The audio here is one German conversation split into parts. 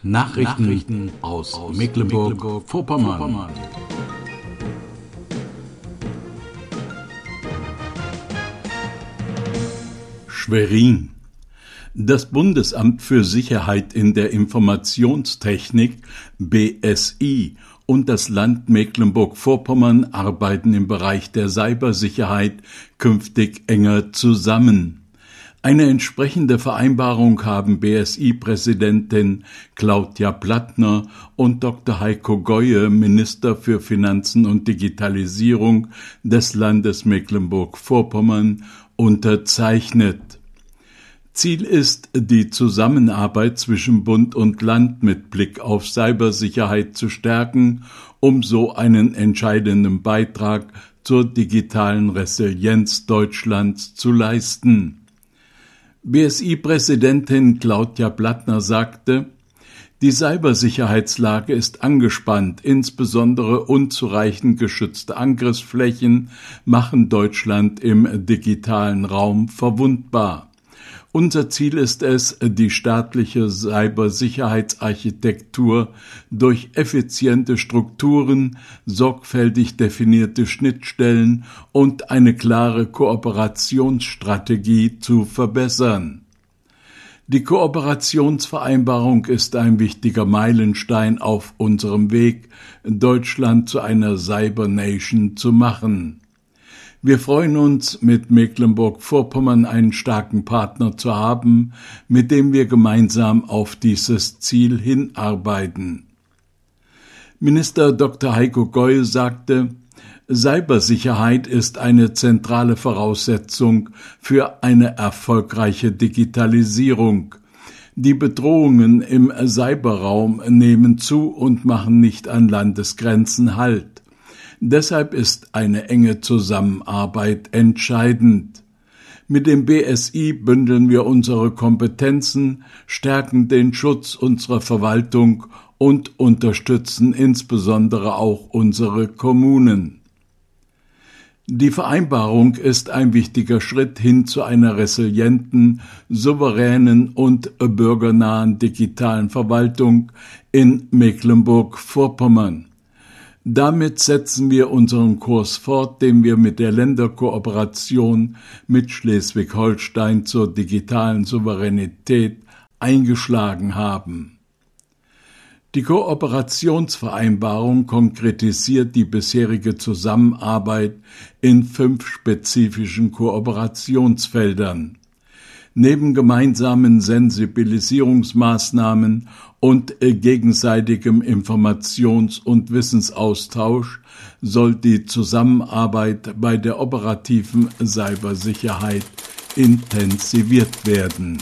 Nachrichten aus Mecklenburg-Vorpommern. Schwerin. Das Bundesamt für Sicherheit in der Informationstechnik BSI und das Land Mecklenburg-Vorpommern arbeiten im Bereich der Cybersicherheit künftig enger zusammen. Eine entsprechende Vereinbarung haben BSI-Präsidentin Claudia Plattner und Dr. Heiko Goye, Minister für Finanzen und Digitalisierung des Landes Mecklenburg-Vorpommern, unterzeichnet. Ziel ist, die Zusammenarbeit zwischen Bund und Land mit Blick auf Cybersicherheit zu stärken, um so einen entscheidenden Beitrag zur digitalen Resilienz Deutschlands zu leisten. BSI-Präsidentin Claudia Plattner sagte, die Cybersicherheitslage ist angespannt, insbesondere unzureichend geschützte Angriffsflächen machen Deutschland im digitalen Raum verwundbar. Unser Ziel ist es, die staatliche Cybersicherheitsarchitektur durch effiziente Strukturen, sorgfältig definierte Schnittstellen und eine klare Kooperationsstrategie zu verbessern. Die Kooperationsvereinbarung ist ein wichtiger Meilenstein auf unserem Weg, Deutschland zu einer Cyber-Nation zu machen. Wir freuen uns, mit Mecklenburg-Vorpommern einen starken Partner zu haben, mit dem wir gemeinsam auf dieses Ziel hinarbeiten. Minister Dr. Heiko Goye sagte, Cybersicherheit ist eine zentrale Voraussetzung für eine erfolgreiche Digitalisierung. Die Bedrohungen im Cyberraum nehmen zu und machen nicht an Landesgrenzen Halt. Deshalb ist eine enge Zusammenarbeit entscheidend. Mit dem BSI bündeln wir unsere Kompetenzen, stärken den Schutz unserer Verwaltung und unterstützen insbesondere auch unsere Kommunen. Die Vereinbarung ist ein wichtiger Schritt hin zu einer resilienten, souveränen und bürgernahen digitalen Verwaltung in Mecklenburg-Vorpommern. Damit setzen wir unseren Kurs fort, den wir mit der Länderkooperation mit Schleswig-Holstein zur digitalen Souveränität eingeschlagen haben. Die Kooperationsvereinbarung konkretisiert die bisherige Zusammenarbeit in 5 spezifischen Kooperationsfeldern. Neben gemeinsamen Sensibilisierungsmaßnahmen und gegenseitigem Informations- und Wissensaustausch soll die Zusammenarbeit bei der operativen Cybersicherheit intensiviert werden.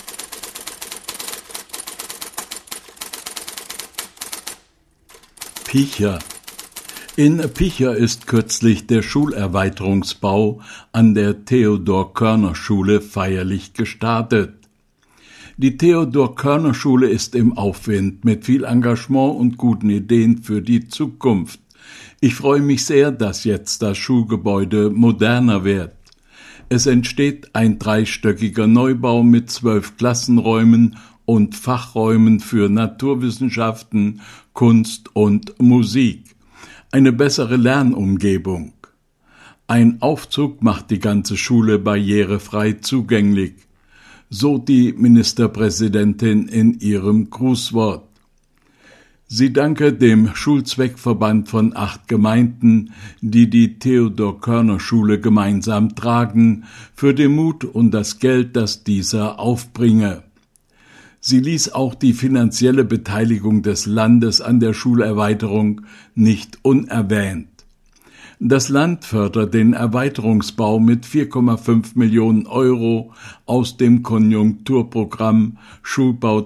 Picher. In Picher ist kürzlich der Schulerweiterungsbau an der Theodor-Körner-Schule feierlich gestartet. Die Theodor-Körner-Schule ist im Aufwind mit viel Engagement und guten Ideen für die Zukunft. Ich freue mich sehr, dass jetzt das Schulgebäude moderner wird. Es entsteht ein 3-stöckiger Neubau mit 12 Klassenräumen und Fachräumen für Naturwissenschaften, Kunst und Musik. Eine bessere Lernumgebung. Ein Aufzug macht die ganze Schule barrierefrei zugänglich. So die Ministerpräsidentin in ihrem Grußwort. Sie danke dem Schulzweckverband von 8 Gemeinden, die die Theodor-Körner-Schule gemeinsam tragen, für den Mut und das Geld, das dieser aufbringe. Sie ließ auch die finanzielle Beteiligung des Landes an der Schulerweiterung nicht unerwähnt. Das Land fördert den Erweiterungsbau mit 4,5 Millionen Euro aus dem Konjunkturprogramm Schulbau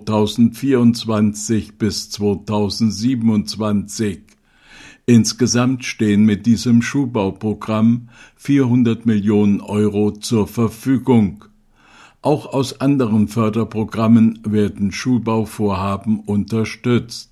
2024 bis 2027. Insgesamt stehen mit diesem Schulbauprogramm 400 Millionen Euro zur Verfügung. Auch aus anderen Förderprogrammen werden Schulbauvorhaben unterstützt.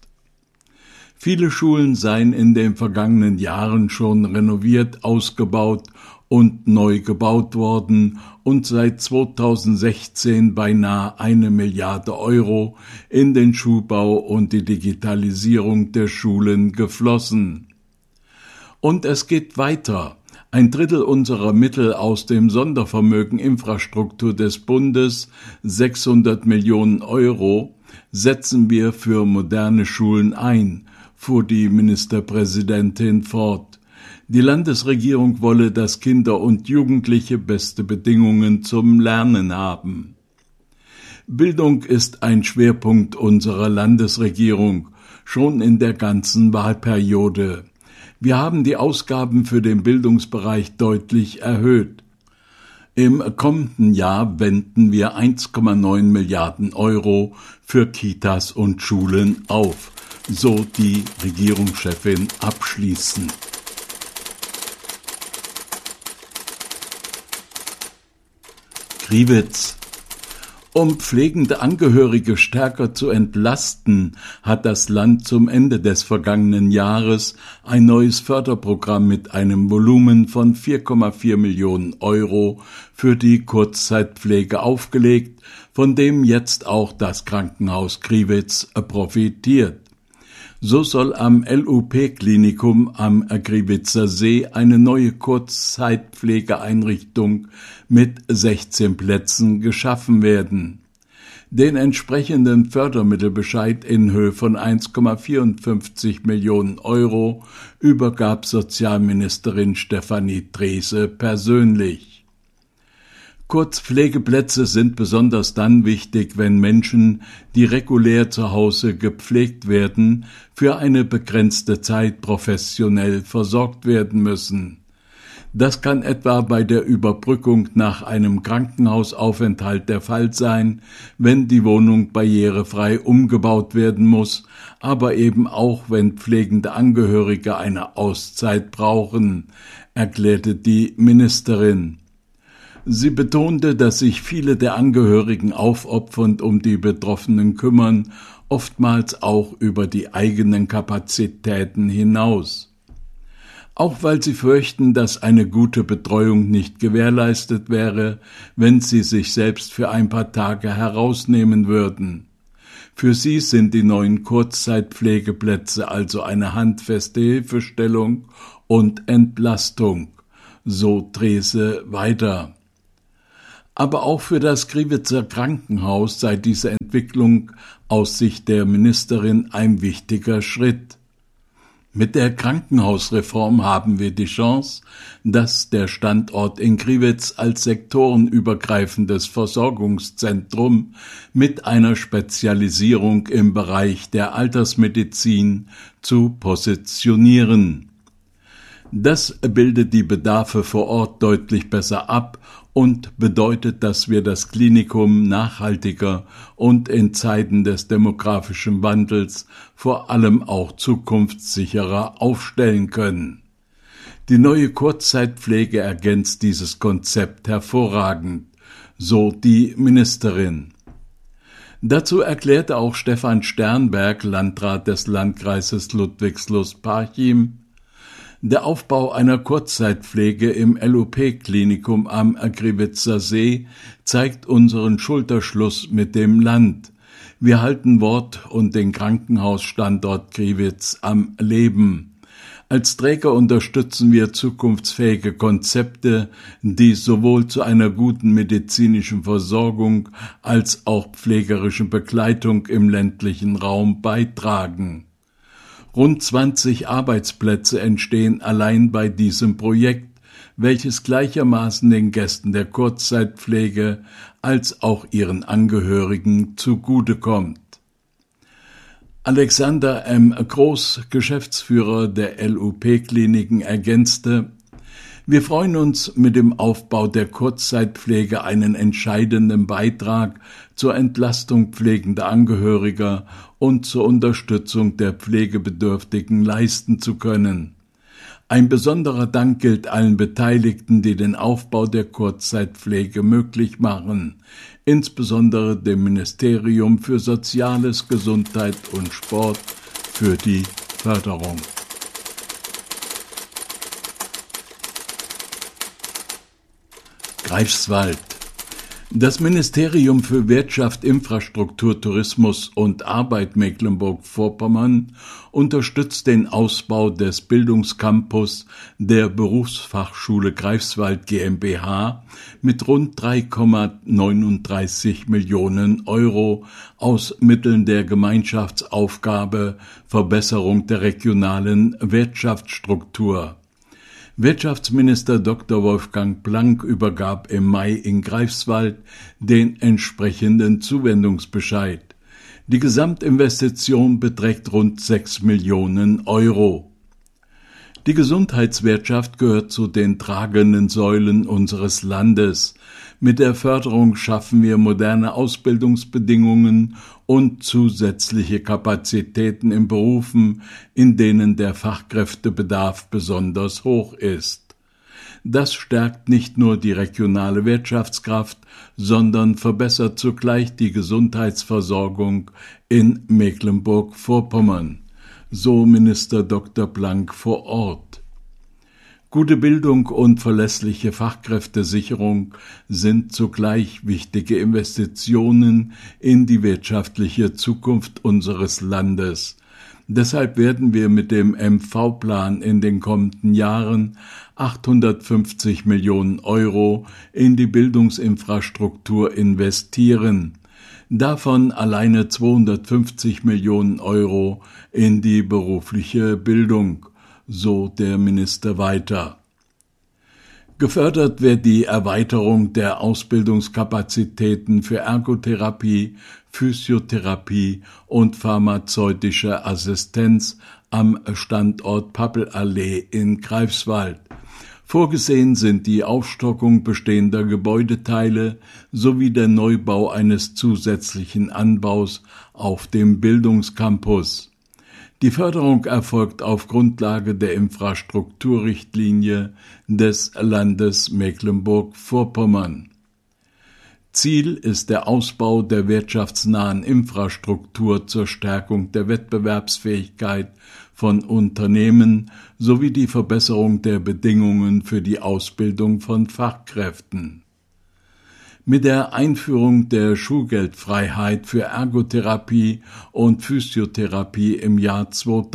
Viele Schulen seien in den vergangenen Jahren schon renoviert, ausgebaut und neu gebaut worden und seit 2016 beinahe 1 Milliarde Euro in den Schulbau und die Digitalisierung der Schulen geflossen. Und es geht weiter. 1/3 unserer Mittel aus dem Sondervermögen Infrastruktur des Bundes, 600 Millionen Euro, setzen wir für moderne Schulen ein, fuhr die Ministerpräsidentin fort. Die Landesregierung wolle, dass Kinder und Jugendliche beste Bedingungen zum Lernen haben. Bildung ist ein Schwerpunkt unserer Landesregierung, schon in der ganzen Wahlperiode. Wir haben die Ausgaben für den Bildungsbereich deutlich erhöht. Im kommenden Jahr wenden wir 1,9 Milliarden Euro für Kitas und Schulen auf, so die Regierungschefin abschließend. Kriwitz. Um pflegende Angehörige stärker zu entlasten, hat das Land zum Ende des vergangenen Jahres ein neues Förderprogramm mit einem Volumen von 4,4 Millionen Euro für die Kurzzeitpflege aufgelegt, von dem jetzt auch das Krankenhaus Kriwitz profitiert. So soll am LUP-Klinikum am Kriwitzer See eine neue Kurzzeitpflegeeinrichtung mit 16 Plätzen geschaffen werden. Den entsprechenden Fördermittelbescheid in Höhe von 1,54 Millionen Euro übergab Sozialministerin Stefanie Treese persönlich. Kurzpflegeplätze sind besonders dann wichtig, wenn Menschen, die regulär zu Hause gepflegt werden, für eine begrenzte Zeit professionell versorgt werden müssen. Das kann etwa bei der Überbrückung nach einem Krankenhausaufenthalt der Fall sein, wenn die Wohnung barrierefrei umgebaut werden muss, aber eben auch, wenn pflegende Angehörige eine Auszeit brauchen, erklärte die Ministerin. Sie betonte, dass sich viele der Angehörigen aufopfernd um die Betroffenen kümmern, oftmals auch über die eigenen Kapazitäten hinaus. Auch weil sie fürchten, dass eine gute Betreuung nicht gewährleistet wäre, wenn sie sich selbst für ein paar Tage herausnehmen würden. Für sie sind die neuen Kurzzeitpflegeplätze also eine handfeste Hilfestellung und Entlastung, so Treese weiter. Aber auch für das Kriwitzer Krankenhaus sei diese Entwicklung aus Sicht der Ministerin ein wichtiger Schritt. Mit der Krankenhausreform haben wir die Chance, dass der Standort in Kriwitz als sektorenübergreifendes Versorgungszentrum mit einer Spezialisierung im Bereich der Altersmedizin zu positionieren. Das bildet die Bedarfe vor Ort deutlich besser ab und bedeutet, dass wir das Klinikum nachhaltiger und in Zeiten des demografischen Wandels vor allem auch zukunftssicherer aufstellen können. Die neue Kurzzeitpflege ergänzt dieses Konzept hervorragend, so die Ministerin. Dazu erklärte auch Stefan Sternberg, Landrat des Landkreises Ludwigslust-Parchim, der Aufbau einer Kurzzeitpflege im LUP-Klinikum am Kriwitzer See zeigt unseren Schulterschluss mit dem Land. Wir halten Wort und den Krankenhausstandort Kriwitz am Leben. Als Träger unterstützen wir zukunftsfähige Konzepte, die sowohl zu einer guten medizinischen Versorgung als auch pflegerischen Begleitung im ländlichen Raum beitragen. Rund 20 Arbeitsplätze entstehen allein bei diesem Projekt, welches gleichermaßen den Gästen der Kurzzeitpflege als auch ihren Angehörigen zugutekommt. Alexander M. Groß, Geschäftsführer der LUP-Kliniken, ergänzte: Wir freuen uns, mit dem Aufbau der Kurzzeitpflege einen entscheidenden Beitrag zur Entlastung pflegender Angehöriger und zur Unterstützung der Pflegebedürftigen leisten zu können. Ein besonderer Dank gilt allen Beteiligten, die den Aufbau der Kurzzeitpflege möglich machen, insbesondere dem Ministerium für Soziales, Gesundheit und Sport für die Förderung. Greifswald. Das Ministerium für Wirtschaft, Infrastruktur, Tourismus und Arbeit Mecklenburg-Vorpommern unterstützt den Ausbau des Bildungscampus der Berufsfachschule Greifswald GmbH mit rund 3,39 Millionen Euro aus Mitteln der Gemeinschaftsaufgabe Verbesserung der regionalen Wirtschaftsstruktur. Wirtschaftsminister Dr. Wolfgang Planck übergab im Mai in Greifswald den entsprechenden Zuwendungsbescheid. Die Gesamtinvestition beträgt rund 6 Millionen Euro. Die Gesundheitswirtschaft gehört zu den tragenden Säulen unseres Landes. Mit der Förderung schaffen wir moderne Ausbildungsbedingungen und zusätzliche Kapazitäten in Berufen, in denen der Fachkräftebedarf besonders hoch ist. Das stärkt nicht nur die regionale Wirtschaftskraft, sondern verbessert zugleich die Gesundheitsversorgung in Mecklenburg-Vorpommern, so Minister Dr. Planck vor Ort. Gute Bildung und verlässliche Fachkräftesicherung sind zugleich wichtige Investitionen in die wirtschaftliche Zukunft unseres Landes. Deshalb werden wir mit dem MV-Plan in den kommenden Jahren 850 Millionen Euro in die Bildungsinfrastruktur investieren. Davon alleine 250 Millionen Euro in die berufliche Bildung, so der Minister weiter. Gefördert wird die Erweiterung der Ausbildungskapazitäten für Ergotherapie, Physiotherapie und pharmazeutische Assistenz am Standort Pappelallee in Greifswald. Vorgesehen sind die Aufstockung bestehender Gebäudeteile sowie der Neubau eines zusätzlichen Anbaus auf dem Bildungscampus. Die Förderung erfolgt auf Grundlage der Infrastrukturrichtlinie des Landes Mecklenburg-Vorpommern. Ziel ist der Ausbau der wirtschaftsnahen Infrastruktur zur Stärkung der Wettbewerbsfähigkeit von Unternehmen sowie die Verbesserung der Bedingungen für die Ausbildung von Fachkräften. Mit der Einführung der Schulgeldfreiheit für Ergotherapie und Physiotherapie im Jahr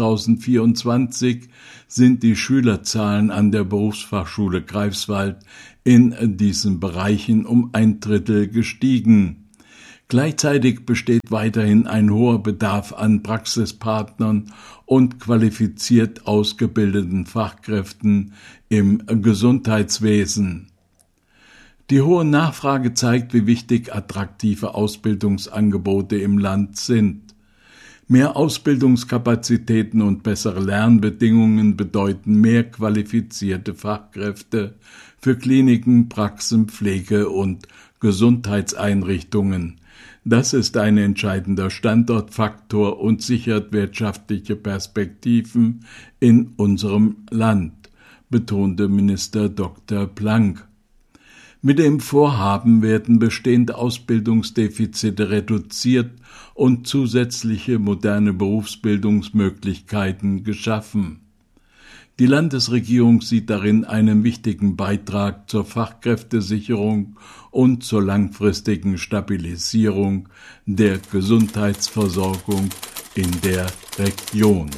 2024 sind die Schülerzahlen an der Berufsfachschule Greifswald in diesen Bereichen um 1/3 gestiegen. Gleichzeitig besteht weiterhin ein hoher Bedarf an Praxispartnern und qualifiziert ausgebildeten Fachkräften im Gesundheitswesen. Die hohe Nachfrage zeigt, wie wichtig attraktive Ausbildungsangebote im Land sind. Mehr Ausbildungskapazitäten und bessere Lernbedingungen bedeuten mehr qualifizierte Fachkräfte für Kliniken, Praxen, Pflege- und Gesundheitseinrichtungen. Das ist ein entscheidender Standortfaktor und sichert wirtschaftliche Perspektiven in unserem Land, betonte Minister Dr. Planck. Mit dem Vorhaben werden bestehende Ausbildungsdefizite reduziert und zusätzliche moderne Berufsbildungsmöglichkeiten geschaffen. Die Landesregierung sieht darin einen wichtigen Beitrag zur Fachkräftesicherung und zur langfristigen Stabilisierung der Gesundheitsversorgung in der Region.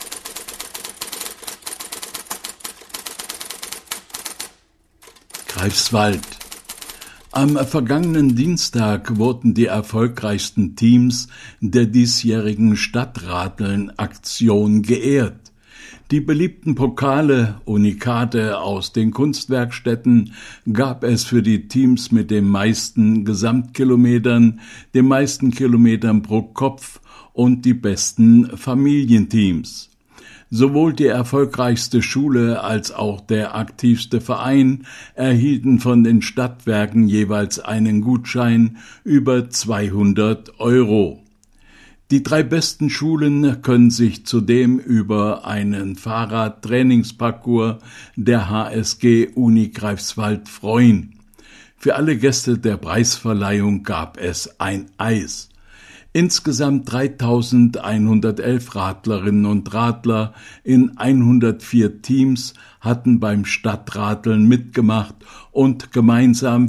Greifswald. Am vergangenen Dienstag wurden die erfolgreichsten Teams der diesjährigen Stadtradeln-Aktion geehrt. Die beliebten Pokale, Unikate aus den Kunstwerkstätten gab es für die Teams mit den meisten Gesamtkilometern, den meisten Kilometern pro Kopf und die besten Familienteams. Sowohl die erfolgreichste Schule als auch der aktivste Verein erhielten von den Stadtwerken jeweils einen Gutschein über 200 Euro. Die 3 besten Schulen können sich zudem über einen Fahrradtrainingsparcours der HSG Uni Greifswald freuen. Für alle Gäste der Preisverleihung gab es ein Eis. Insgesamt 3.111 Radlerinnen und Radler in 104 Teams hatten beim Stadtradeln mitgemacht und gemeinsam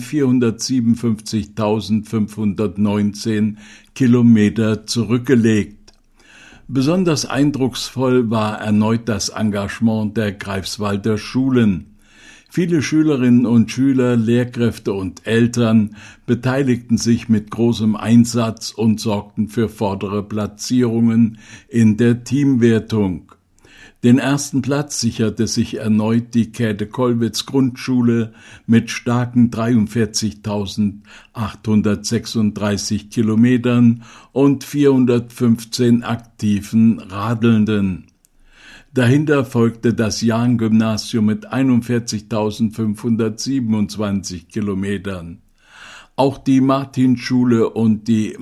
457.519 Kilometer zurückgelegt. Besonders eindrucksvoll war erneut das Engagement der Greifswalder Schulen. Viele Schülerinnen und Schüler, Lehrkräfte und Eltern beteiligten sich mit großem Einsatz und sorgten für vordere Platzierungen in der Teamwertung. Den ersten Platz sicherte sich erneut die Käthe-Kollwitz-Grundschule mit starken 43.836 Kilometern und 415 aktiven Radelnden. Dahinter folgte das Jahn-Gymnasium mit 41.527 Kilometern. Auch die Martinschule und die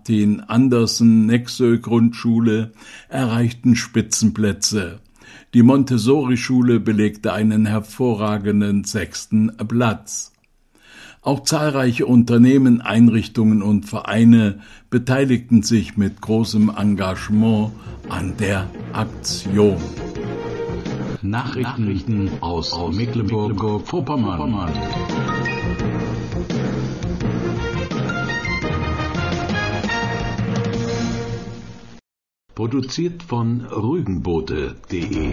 Martin-Andersen-Nexö-Grundschule erreichten Spitzenplätze. Die Montessori-Schule belegte einen hervorragenden 6. Platz. Auch zahlreiche Unternehmen, Einrichtungen und Vereine beteiligten sich mit großem Engagement an der Aktion. Nachrichten aus Mecklenburg-Vorpommern. Produziert von rügenboote.de.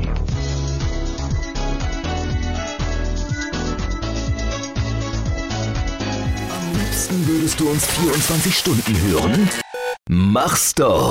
Am liebsten würdest du uns 24 Stunden hören? Mach's doch!